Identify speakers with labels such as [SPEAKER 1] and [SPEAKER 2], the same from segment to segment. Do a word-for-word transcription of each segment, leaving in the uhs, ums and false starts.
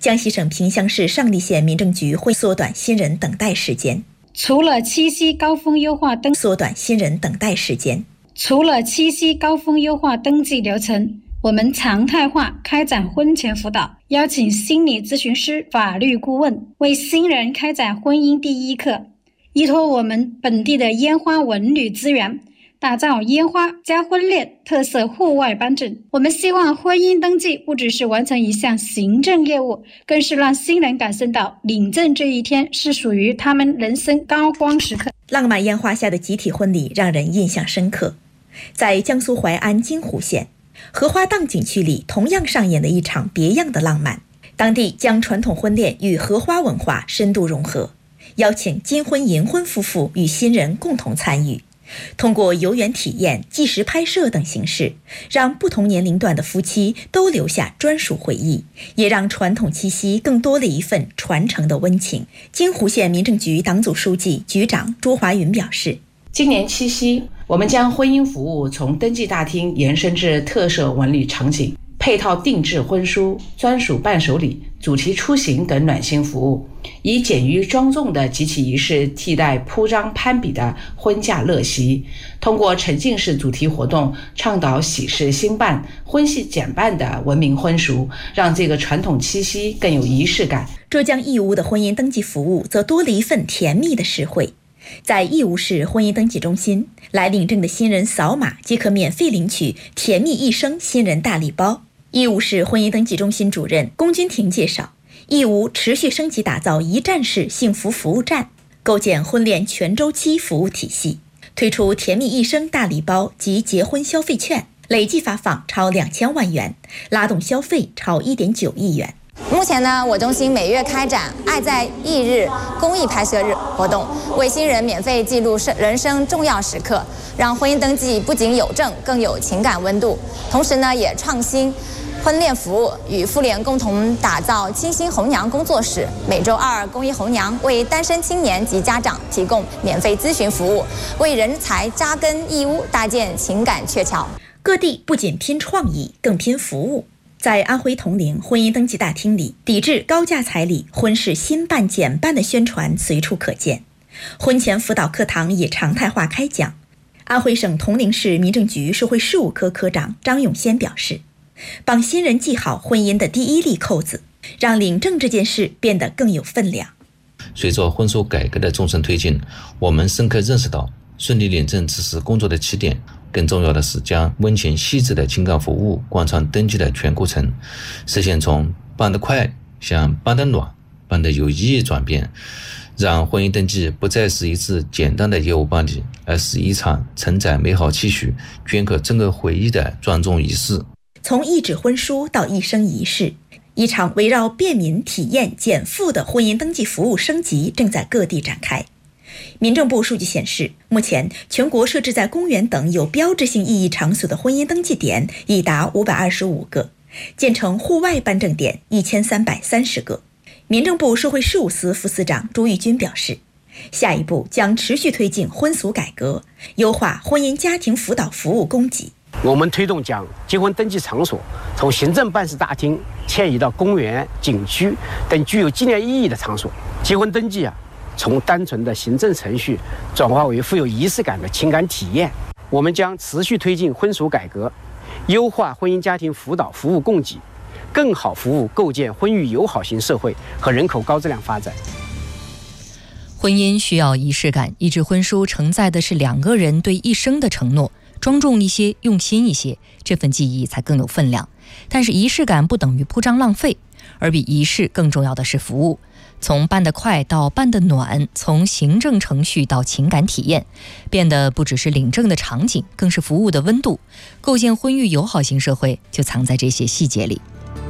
[SPEAKER 1] 江西省萍乡市上栗县民政局会缩短新人等待时间。
[SPEAKER 2] 除了七夕高峰优化登
[SPEAKER 1] 缩短新人等待时间。
[SPEAKER 2] 除了七夕高峰优化登记流程，我们常态化开展婚前辅导，邀请心理咨询师、法律顾问为新人开展婚姻第一课，依托我们本地的烟花文旅资源，打造烟花加婚恋特色户外颁证。我们希望婚姻登记不只是完成一项行政业务，更是让新人感受到领证这一天是属于他们人生高光时刻。
[SPEAKER 1] 浪漫烟花下的集体婚礼让人印象深刻。在江苏淮安金湖县荷花荡景区里，同样上演了一场别样的浪漫。当地将传统婚恋与荷花文化深度融合，邀请金婚银婚夫妇与新人共同参与，通过游园体验、纪实拍摄等形式，让不同年龄段的夫妻都留下专属回忆，也让传统七夕更多了一份传承的温情。金湖县民政局党组书记、局长朱华云表示，
[SPEAKER 3] 今年七夕，我们将婚姻服务从登记大厅延伸至特色文旅场景，配套定制婚书、专属伴手礼、主题出行等暖心服务，以简约庄重的集体仪式替代铺张攀比的婚嫁乐席，通过沉浸式主题活动倡导喜事兴办、婚系简办的文明婚俗，让这个传统七夕更有仪式感。
[SPEAKER 1] 浙江义乌的婚姻登记服务则多了一份甜蜜的实惠。在义乌市婚姻登记中心，来领证的新人扫码即可免费领取甜蜜一生新人大礼包。义乌市婚姻登记中心主任龚君婷介绍，义乌持续升级打造一站式幸福服务站，构建婚恋全周期服务体系，推出甜蜜一生大礼包及结婚消费券，累计发放超两千万元，拉动消费超一点九亿元。
[SPEAKER 4] 目前呢，我中心每月开展爱在忆日公益拍摄日活动，为新人免费记录人生重要时刻，让婚姻登记不仅有证，更有情感温度。同时呢，也创新婚恋服务，与妇联共同打造清新红娘工作室，每周二公益红娘为单身青年及家长提供免费咨询服务，为人才扎根义乌搭建情感鹊桥。
[SPEAKER 1] 各地不仅拼创意，更拼服务。在安徽铜陵婚姻登记大厅里，抵制高价彩礼、婚事新办简办的宣传随处可见。婚前辅导课堂也常态化开讲。安徽省铜陵市民政局社会事务科科长张永先表示，帮新人系好婚姻的第一粒扣子，让领证这件事变得更有分量。
[SPEAKER 5] 随着婚俗改革的纵深推进，我们深刻认识到，顺利领证只是工作的起点，更重要的是将温情细致的情感服务贯穿登记的全过程，实现从办得快向办得暖、办得有意义转变，让婚姻登记不再是一次简单的业务办理，而是一场承载美好期许、镌刻珍贵回忆的庄重仪式。
[SPEAKER 1] 从一纸婚书到一生一世，一场围绕便民、体验、减负的婚姻登记服务升级正在各地展开。民政部数据显示，目前全国设置在公园等有标志性意义场所的婚姻登记点已达五百二十五个，建成户外办证点一千三百三十个。民政部社会事务司副司长朱玉军表示，下一步将持续推进婚俗改革，优化婚姻家庭辅导服务供给。
[SPEAKER 6] 我们推动将结婚登记场所从行政办事大厅迁移到公园、景区等具有纪念意义的场所。结婚登记啊，从单纯的行政程序转化为富有仪式感的情感体验。我们将持续推进婚俗改革，优化婚姻家庭辅导服务供给，更好服务构建婚育友好型社会和人口高质量发展。
[SPEAKER 7] 婚姻需要仪式感，一纸婚书承载的是两个人对一生的承诺，庄重一些，用心一些，这份记忆才更有分量。但是仪式感不等于铺张浪费，而比仪式更重要的是服务。从办得快到办得暖，从行政程序到情感体验，变得不只是领证的场景，更是服务的温度。构建婚育友好型社会，就藏在这些细节里。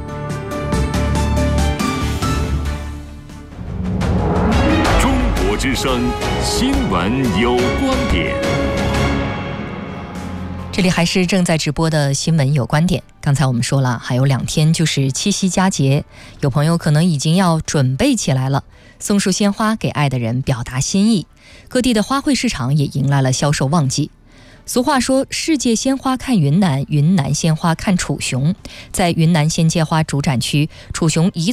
[SPEAKER 8] 中国之声新闻有观点。
[SPEAKER 7] 这里还是正在直播的新闻有观点。刚才我们说了，还有两天就是七夕佳节，有朋友可能已经要准备起来了，送束鲜花给爱的人表达心意。各地的花卉市场也迎来了销售旺季。俗话说，世界鲜花看云南，云南鲜花看楚雄。在云南鲜切花主展区，楚雄一